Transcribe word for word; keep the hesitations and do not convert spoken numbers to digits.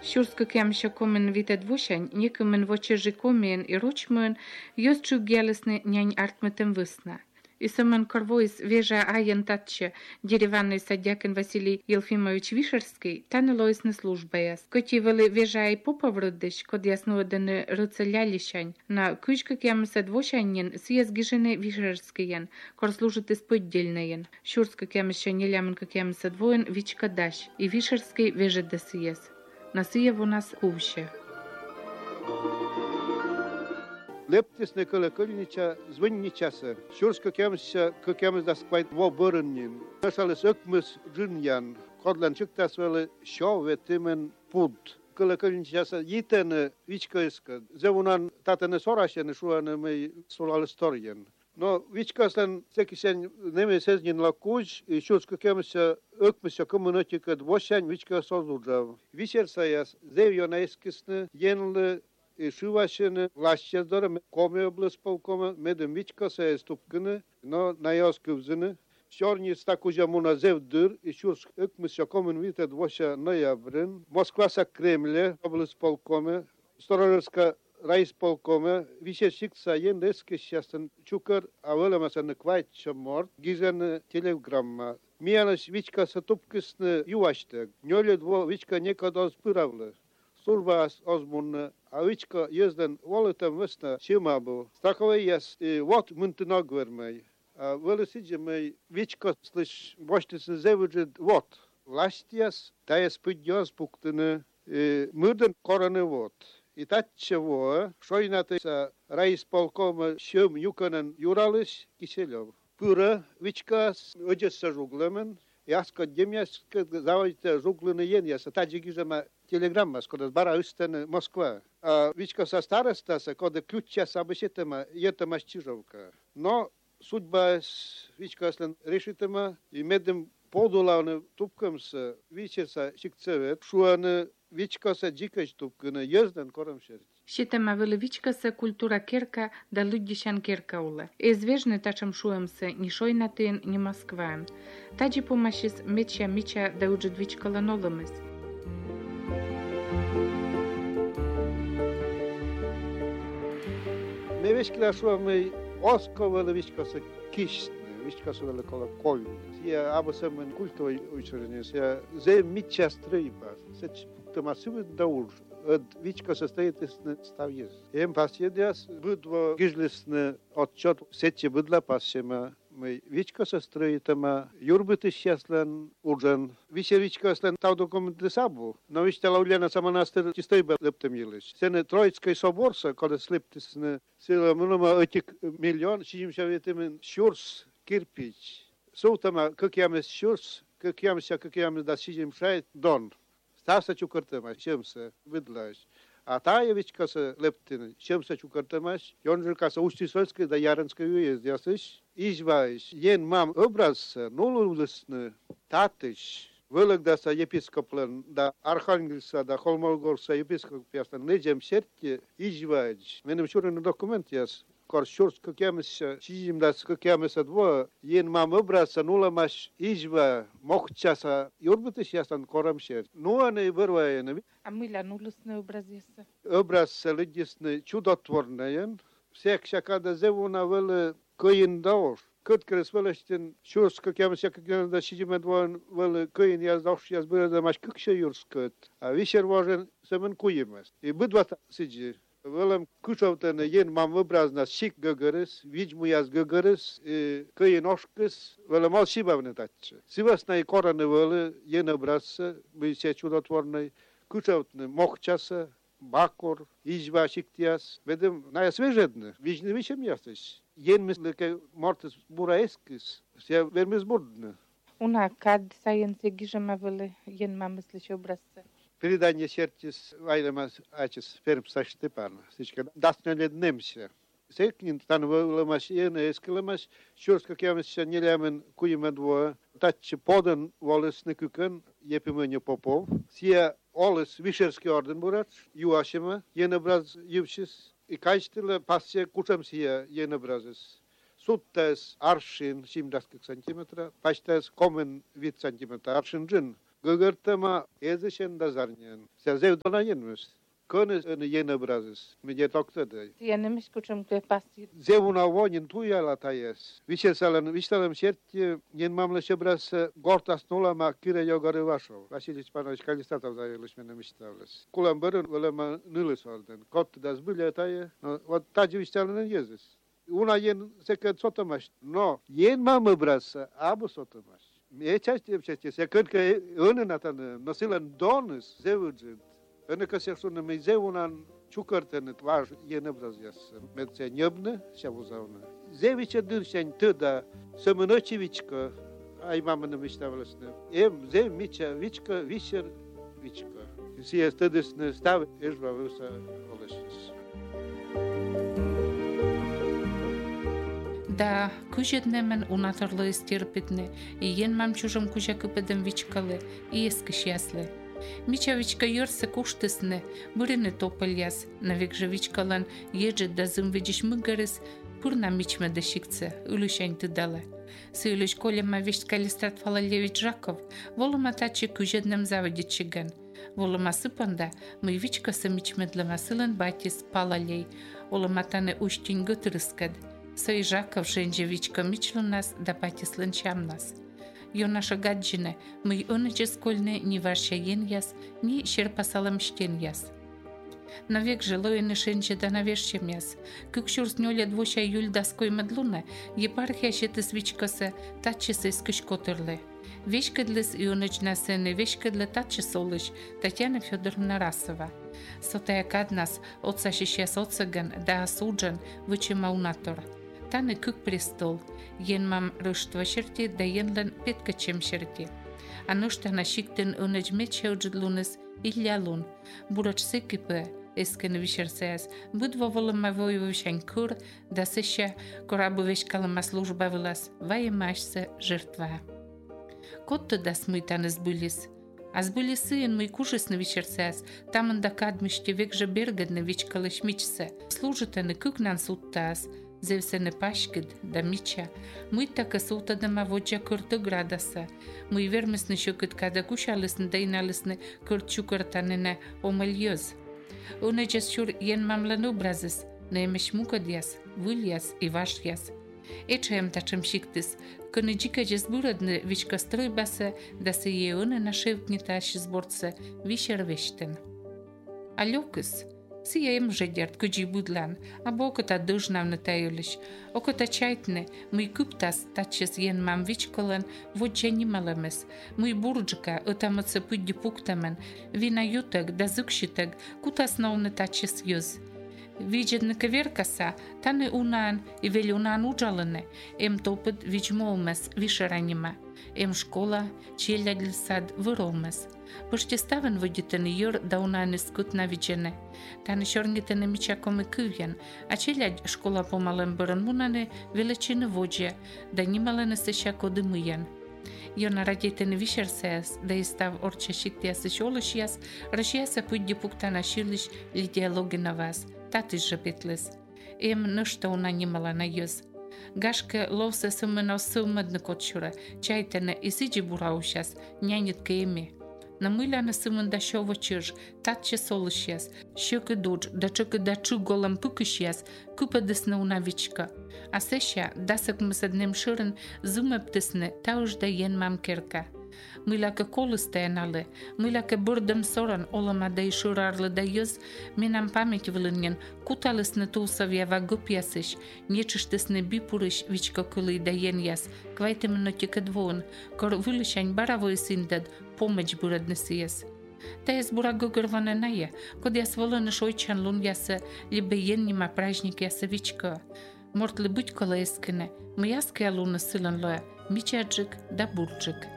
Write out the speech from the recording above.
Siurska kiemsia komen vitet vušeń, niekomen vočeži komien i ručmön, jos čugielesne njań artmetem vysna. I самен Корвоис вежа аен татче, деревянный садякин Василий Елфимович Вишерский, танелоис на службаяс. Котивали вежа и поповрудыш, код яснуодены рыцелялищань, на кучка кемса двошанин съез гижены Вишерскиян, кор служит исподдельнаен. Шурска кемша неляменка кемса двоен вичка даш, и Вишерский вежа да съез. Насыев у нас куще. Лептисне колокольнича звонничаса. Шурска кемся, кемс да сквайт во бырыннин. Нашалыс өкмыс джиньян. Кодлан чыктас велы шо ветимен пуд. Колокольничаса йитене вичкайска. Зевунан татене сорашене шуане мей солалысторьен. Но вичкаслен секисен неме сезнин лакуж, и шурска кемся өкмыся коммунатикад вошань вичкас озуджав. Вишерсаяс зевьона ескисне енлы и шувашене властяздора коме обласполкома медем вичкаса ступкыны, но наёскывзыны. Шорни стакужа муна зевдыр, и шурск өкмыся коммун витед воша ноябрын. Москваса Кремле обласполкоме, Сторожевска райисполкоме, вишершикса ендески щастен чукар, а велемасен квайтча морд, гизен телеграмма. Миянаш вичкаса тупкысны юаштек, нёле дво вичка некада спыравлы. Служба озмунна, а вичка езден волетам весна шимабу. Стаковый яс, и вот мунтына гвермей. А велосиджи мей вичка слыш воштисны зевуджид вот. Властияс, таяс пыдьяс пуктыны, мырден короны вот. И татчево, шойнатыса райисполкома шым юканын юралыш Киселев. Пыра вичкас ödesa жуглемен, яска демяска заводите жуглыны ен яса, таджигизама телеграммас, когда бара ыстен Москва. А вичкаса старостаса, когда ключаса обещетема, етема Чижовка. Но судьба вичкаслен решитема, и медем подулавны тупкамса, вичеса шикцевет, шуаны вичкаса джикаш тупкына, езден корамшерт. Щитема велевичкаса культура керка да люддишан керка уле. Извежны тачам шуемсе ни шойнатын, ни Москваем. Таджи помашис меча меча да уджид вичкала нолымыз. Me veškila šuamai osko velevичкаса kishne, vичкаса vele kolokol. Ja abasemen kultoi uičerenes, ja zem mitja strøybas. Sech puktamasu daul. Od вичкаса стоитесне ставjes. Em pasjedias budvo gizlisne отчет сече budla pasjema. Мы вичкаса строитема юрбыты счастлен уджен. Више вичкаслен тау документы сабу. Но вичта лаулена самонастыр чистой был лептем елиш. Сене Троицкой соборса, когда слептисне сила мнума этик миллион, сидимся ветемен шурс кирпич. Сутама, как ямес шурс, как ямся, как ямес да сидим шайт дон. Стаса чукартема, шемса, выдлаш. А тая вичкаса лептин, шемса чукартемаш, йонжеркаса устисольской да яранской уездясыш. Izvaiš, jen mam obraz nululysny, tatyś, wylegdasa episkoplen, da Archangelsa, da Holmogorsa episkopiasta, nedziem siertie, izvaiš. Menem šuren dokument jas, kor šursko kemesja, šizim das kemesa dvo, jen mam obraz nulamaš izva, mohčasa, jurbutis jastan koram šert. Nuane vrvajene. A mila nulysny obraz jest? Obraz lidisny, čudotvornajen, sekša kada zevuna vele Кăин daur. Cât cresvăleștin șurs că cheamă și că da și me dvoan văl căin iaz dau și iaz bără da maș câc și iurs cât. A vișer vojen să men cuimes. E bădva sigi. Vălăm cușovtene jen mam obrazna șic găgărăs, vici mu iaz găgărăs, căin oșcăs, vălăm al și bavne tace. Sivasna e corane vălă, jen obrază, băi se ciudotvornei, cușovtene mohčasa, bakor, izva șictias. Vedem, naia svejedne, vici ne vișem iastăși. Jen myślę, że mortes buraeskis, się vermis budne. Una kad sajense giżema wyle jen ma myśli się obrazce. Передание сертис вайлемас ачис фермса Штепана. Сичка дасне немся. Секнин тан вылемас ена эскелемас, шурска кемся нелямен куймедво, татче подан волес некукен, епимене Попов. Сия олес Вишерский орден бурат, юашема, jen образ ювшис. I kajstile pasje kuczemsije jene brazes. Suttes aršin šimdaskih centimetra, paštes komen vid centimetra aršin džin. Găgărtăma ezişen da zarnyen. Se zevdona yenmiş. Könüs önü yeni brazis. Mide toktadă. Ja ne miskučam te pasti. Zevuna vonin tuja la tajes. Više salan, vištalam šerti, jen mam le šebras gortas nulama kire jogare vašov. Vasilić Panović kandistatav zajeliš mene mištavles. Kulam bărân, ulema nüles valden. Kot das bülje taje, no, ot taji vištalan jezis. Una jen se kad sotomaš. No, jen mam bras, abu sotomaš. E çaştı çaştı. Se kad că önün atan, nosilan donus, zevudjit. Önü că se sună mi zeunan čukărtene tvaž je nebrazjas. Med se njebne, se vuzavne. Zeviće dyršen tada, samenočivička, aj mama ne mištavlesne. Em, zev mića vička, višer vička. Si je tadesne stav, ežva vrsa olešis. Да, күжетнемен унаторлы стерпитне, и ен мам чужым күжа күпедем вичкалы, и ескиш яслы. Мича вичка йорсе куштысны, бұрыны топыльяс, навек же вичкалан ежет да зым видиш мыгарыс, пурна мичме да шикце, үлүшән тыдалы. Сыйлыш колема вешт калистрат Фалалевич Жаков, волума тачи күжетнем заводичиган. Волума сыпанда, мы вичкасы мичмедлема сылын батис палалей, олуматаны уштин гытырыскад. Сăi Жаков женжевичка мичлунас да патислын чамнас. Ё наша гаджине, мы оныче скольне ни варшаен яс, ни шерпасалам штен яс. Навек жилоены шенче да навешчем яс. Кыкшурс нёле двоща юль даской медлуна, епархия щеты свичкасы татчысы скышкотырлы. Вешкадлыс и оныч насыны, вешкадлы татчы солыш Татьяна Фёдоровна Расова. Сотая каднас, отца щещес отцыган, да осуджен, вычемаунатор. Таны күк престол, ен мам рыштва шерти, да енлен петкачем шерти. Ануштана шиктен оныч мечеуджидлуныс иллялун, бурач сыкипы, эскен вишерсеяс, будва волыма воевывшан кур, да сыща корабу вешкалыма служба вылас, ваемашся жертва. Котты да смытаныс былис. Аз были сын мой кушес на вечерцес, там он докадмыште век же бергадны вечкалыш мичсе. Служитаны кукнан суттас, зевсены пашкид да мича. Мый така сута да маводжа кырты градаса. Мый вермесны шукыт када кушалысны да иналысны кырт чукыртанына омальёз. Уны жас шур ен мамлану бразыс, наемеш мукадяс, выльяс и вашяс. Ечаем тачем шиктыс, кыныджика жес бурадны вичка строй баса, да се еоны нашевтни таши сборца вишер вештен. Алёкыс, сием жедерт куджи будлан, а бокота дыжнавны таюлиш, окота чайтны, мый куптас тачес ен мам вичкалан воджа нималамес, мый бурджика ытамыцы пыдди пуктамен, вина ютек да зыкшитек, кутас науны тачес юз. Виджедны каверкаса, таны унан и вели унан уджалыны, эм топыт вичмолмес вишеранима, эм школа челядл сад выролмес. Пыште ставен водитыны йор да унаны скутна виджене. Таны шорнитыны мичакомы кывьян, а челядь школа помалым бырын мунаны величины воджа, да нималыны сыща коды мыян. Йона радейтыны вишерсеяс, да и став орча шиктеясы шолышяс, рашяса пыдди пуктана шилыш ли диалоги на вас. Татис же петлес. Эм нышта уна нимала на йоз. Гашка ловса сымына сымыдны котшура, чайтана и сиджи бураушас, нянитка эми. Намыляна сымында шова чыж, татче солышяс, щеки дудж, да чыки да чы голам пыкышяс, купадысны уна вичка. А сеща, дасак мысаднем шырын, зумептысны, тауж да ен мам керка. Мыляка колыстаяналы, мыляка бұрдым соран олама да и шурарлы да йоз, менам память вылынген, куталысны тулсавьява гупясыш, нечыштысны бипурыш вичка кылый да ен яс, квайтымыно тика двоон, кор вылышань баравой синдад, помощь бурадны сыяс. Таес бура гугырвана ная, код яс волыны шойчан лун яса, либо ен нима праздник яса вичка. Мортлы быть кола эскіне, мы яская луны сылын лоя, мичаджик да бурджик.